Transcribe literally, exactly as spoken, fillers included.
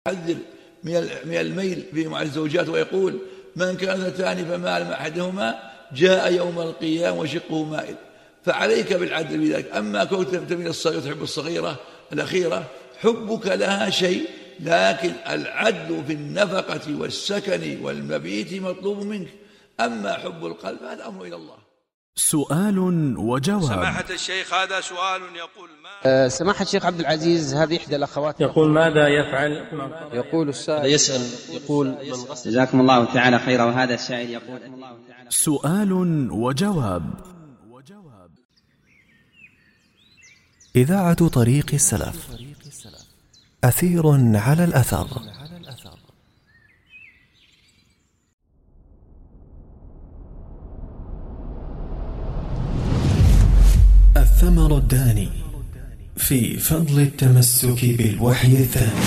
يحذر من الميل في مع الزوجات ويقول من كان اثنتان فمال مع أحدهما جاء يوم القيامة وشقه مائل. فعليك بالعدل بذلك. أما كنت تميل الصغيرة تحب الصغيرة الأخيرة حبك لها شيء، لكن العدل في النفقة والسكن والمبيت مطلوب منك. أما حب القلب هذا أمر إلى الله. سؤال وجواب. سماحة الشيخ هذا سؤال يقول ما أه سماحة الشيخ عبد العزيز، هذه إحدى الأخوات يقول ماذا يفعل؟ يقول السائل يسأل يقول من قصد. جزاكم الله تعالى خيرا. وهذا السائل يقول سؤال وجواب. إذاعة طريق السلف، أثير على الأثر. الثمر الداني في فضل التمسك بالوحي الثاني.